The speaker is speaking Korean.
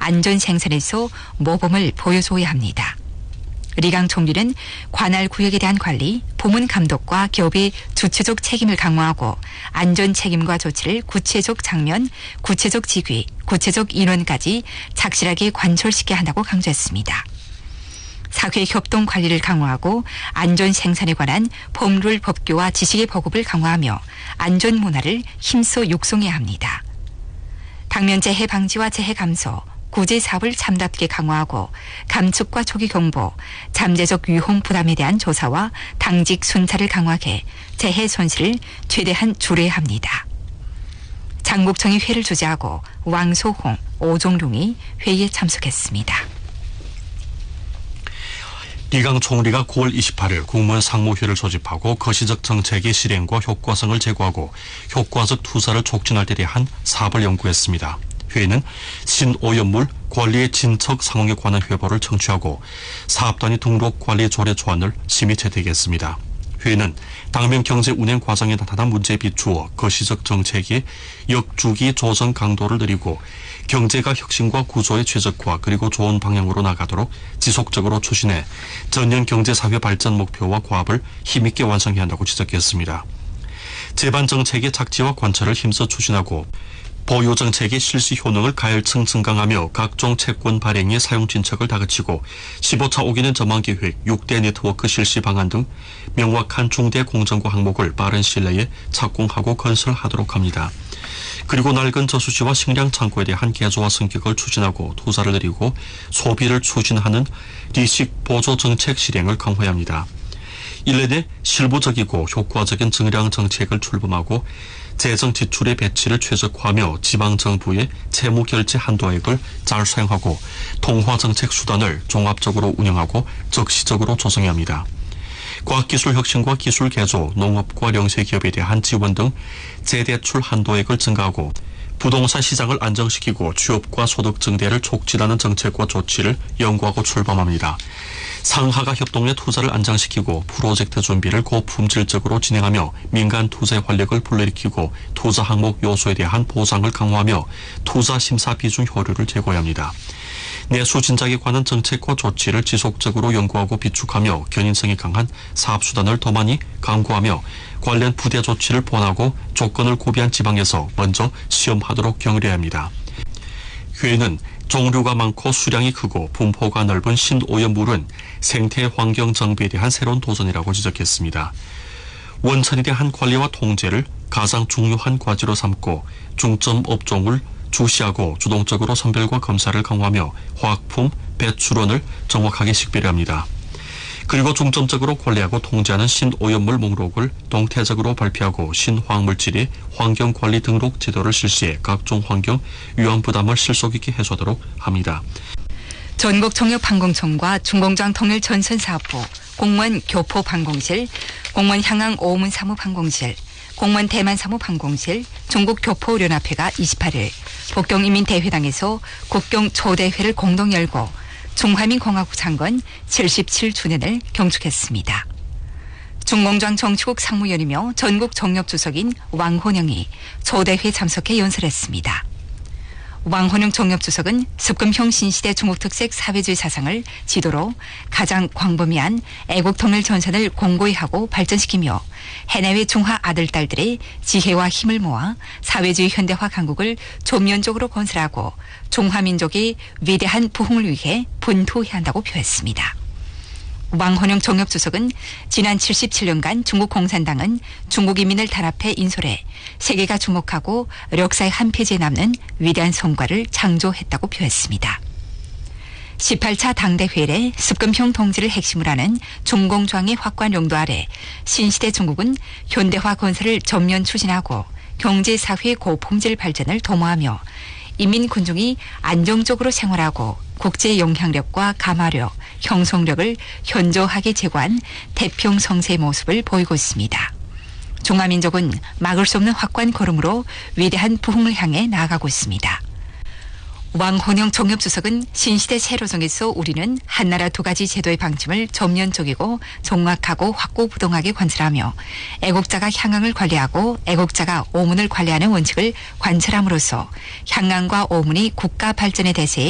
안전 생산에서 모범을 보여줘야 합니다. 리강 총리는 관할 구역에 대한 관리, 부문 감독과 기업의 주체적 책임을 강화하고 안전 책임과 조치를 구체적 장면, 구체적 직위, 구체적 인원까지 착실하게 관철시켜야 한다고 강조했습니다. 사회 협동 관리를 강화하고 안전 생산에 관한 법률 법규와 지식의 보급을 강화하며 안전 문화를 힘써 육성해야 합니다. 당면 재해 방지와 재해 감소, 구제 사업을 참답게 강화하고 감축과 초기 경보, 잠재적 위험 부담에 대한 조사와 당직 순찰을 강화해 재해 손실을 최대한 줄여야 합니다. 장국청이 회를 주재하고 왕소홍, 오종룡이 회의에 참석했습니다. 리강 총리가 9월 28일 국무원 상무회를 소집하고 거시적 정책의 실행과 효과성을 제고하고 효과적 투자를 촉진할 데 대한 사업을 연구했습니다. 회의는 신오염물 관리의 진척 상황에 관한 회보를 청취하고 사업단위 등록 관리 조례 조안을 심의 채택했습니다. 회의는 당면 경제 운행 과정에 나타난 문제에 비추어 거시적 정책의 역주기 조정 강도를 늘리고 경제가 혁신과 구조의 최적화 그리고 좋은 방향으로 나가도록 지속적으로 추진해 전년 경제사회 발전 목표와 과업을 힘있게 완성해야 한다고 지적했습니다. 제반 정책의 착지와 관철을 힘써 추진하고 보유 정책의 실시 효능을 가열층 증강하며 각종 채권 발행의 사용 진척을 다그치고 15차 5기년 전망 계획, 6대 네트워크 실시 방안 등 명확한 중대 공정과 항목을 빠른 시일 내에 착공하고 건설하도록 합니다. 그리고 낡은 저수지와 식량 창고에 대한 개조와 승격을 추진하고 투자를 늘리고 소비를 추진하는 리식 보조 정책 실행을 강화해야 합니다. 일년에 실무적이고 효과적인 증량 정책을 출범하고 재정 지출의 배치를 최적화하며 지방정부의 채무결제 한도액을 잘 사용하고 통화정책 수단을 종합적으로 운영하고 적시적으로 조성해야 합니다. 과학기술 혁신과 기술 개조, 농업과 영세기업에 대한 지원 등 재대출 한도액을 증가하고 부동산 시장을 안정시키고 취업과 소득 증대를 촉진하는 정책과 조치를 연구하고 출범합니다. 상하가 협동의 투자를 안정시키고 프로젝트 준비를 고품질적으로 진행하며 민간 투자의 활력을 불러일으키고 투자 항목 요소에 대한 보상을 강화하며 투자 심사 비중 효율을 제고해야 합니다. 내수 진작에 관한 정책과 조치를 지속적으로 연구하고 비축하며 견인성이 강한 사업수단을 더 많이 강구하며 관련 부대 조치를 보완하고 조건을 고비한 지방에서 먼저 시험하도록 경유해야 합니다. 회의는 종류가 많고 수량이 크고 분포가 넓은 신오염물은 생태 환경 정비에 대한 새로운 도전이라고 지적했습니다. 원천에 대한 관리와 통제를 가장 중요한 과제로 삼고 중점 업종을 주시하고 주동적으로 선별과 검사를 강화하며 화학품 배출원을 정확하게 식별해야 합니다. 그리고 중점적으로 관리하고 통제하는 신오염물 목록을 동태적으로 발표하고 신화학물질의 환경관리 등록 제도를 실시해 각종 환경 위험 부담을 실속 있게 해소하도록 합니다. 전국종합항공청과 중공장 통일전선사업부, 공무원 교포방공실, 공무원 향항 오문사무방공실, 공무원 대만사무방공실, 중국교포연합회가 28일 북경인민대회당에서 국경 초대회를 공동 열고 중화민공화국 창건 77주년을 경축했습니다. 중공장 정치국 상무위원이며 전국 정력주석인 왕혼영이 초대회에 참석해 연설했습니다. 왕혼영 정력주석은 습금형 신시대 중국특색 사회주의 사상을 지도로 가장 광범위한 애국통일 전선을 공고히 하고 발전시키며 해내외 중화 아들딸들의 지혜와 힘을 모아 사회주의 현대화 강국을 전면적으로 건설하고 중화민족의 위대한 부흥을 위해 분투해야 한다고 표했습니다. 왕혼영 정력주석은 지난 77년간 중국 공산당은 중국 인민을 단합해 인솔해 세계가 주목하고 역사의 한 페이지에 남는 위대한 성과를 창조했다고 표했습니다. 18차 당대회의 습금형 통지를 핵심으로 하는 중공장의 확고한 용도 아래 신시대 중국은 현대화 건설을 전면 추진하고 경제사회 고품질 발전을 도모하며 인민 군중이 안정적으로 생활하고 국제 영향력과 감화력, 형성력을 현저하게 제고한 태평성세의 모습을 보이고 있습니다. 중화민족은 막을 수 없는 확고한 걸음으로 위대한 부흥을 향해 나아가고 있습니다. 왕혼영 정협주석은 신시대 새로정에서 우리는 한나라 두 가지 제도의 방침을 전면적이고 정확하고 확고부동하게 관철하며 애국자가 향항을 관리하고 애국자가 오문을 관리하는 원칙을 관철함으로써 향항과 오문이 국가 발전의 대세에